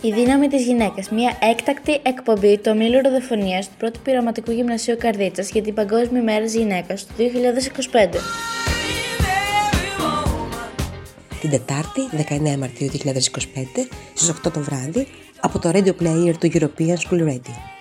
Η δύναμη της γυναίκας, μια έκτακτη εκπομπή του ομίλου ραδιοφωνίας του πρώτου πειραματικού γυμνασίου Καρδίτσας για την Παγκόσμια Μέρα της Γυναίκας του 2025. Την Τετάρτη, 19 Μαρτίου 2025, στις 8 το βράδυ, από το Radio Player του European School Radio.